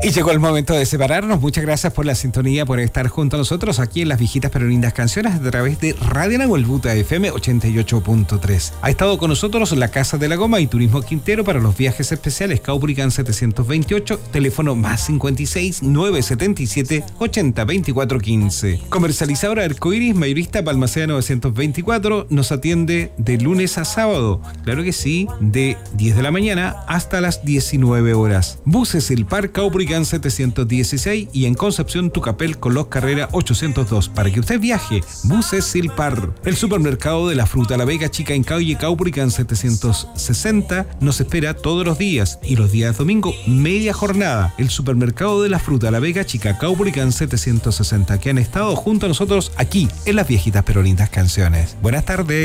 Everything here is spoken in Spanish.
Y llegó el momento de separarnos. Muchas gracias por la sintonía, por estar junto a nosotros aquí en las viejitas pero lindas canciones a través de Radio Nahuelbuta FM 88.3. Ha estado con nosotros la Casa de la Goma y Turismo Quintero para los viajes especiales Caupolicán 728, teléfono más 56 977 80 24 15. Comercializadora Arcoiris, mayorista Balmaceda 924, nos atiende de lunes a sábado, claro que sí, de 10 de la mañana hasta las 19 horas. Buses El Par Caupolicán 716 y en Concepción Tucapel Colós Carrera 802 para que usted viaje. Buses Silpar. El supermercado de la fruta La Vega Chica en calle Caupolicán 760 nos espera todos los días y los días domingo media jornada. El supermercado de la fruta La Vega Chica Caupolicán 760 que han estado junto a nosotros aquí en las viejitas pero lindas canciones. Buenas tardes.